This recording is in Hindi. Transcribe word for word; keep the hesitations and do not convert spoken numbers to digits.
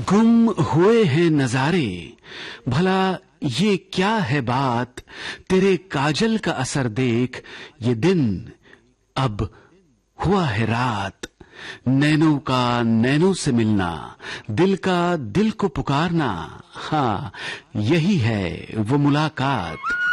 गुम हुए हैं नजारे, भला ये क्या है बात, तेरे काजल का असर देख ये दिन अब हुआ है रात। नैनों का नैनों से मिलना, दिल का दिल को पुकारना, हाँ यही है वो मुलाकात।